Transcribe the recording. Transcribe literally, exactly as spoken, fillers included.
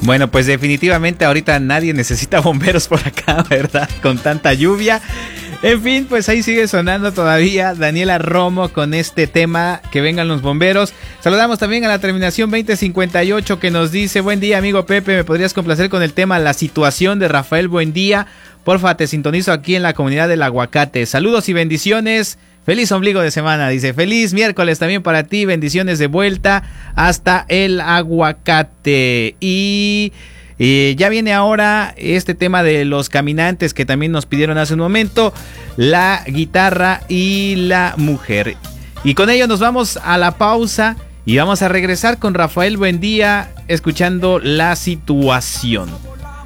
Bueno, pues definitivamente ahorita nadie necesita bomberos por acá, ¿verdad? Con tanta lluvia. En fin, pues ahí sigue sonando todavía Daniela Romo con este tema, que vengan los bomberos. Saludamos también a la terminación veinte cincuenta y ocho que nos dice: buen día, amigo Pepe, ¿me podrías complacer con el tema La Situación de Rafael Buendía? Porfa, te sintonizo aquí en la comunidad del Aguacate. Saludos y bendiciones. Feliz ombligo de semana, dice. Feliz miércoles también para ti. Bendiciones de vuelta hasta el Aguacate. Y... Y ya viene ahora este tema de los caminantes que también nos pidieron hace un momento, la guitarra y la mujer. Y con ello nos vamos a la pausa y vamos a regresar con Rafael Buendía escuchando La Situación.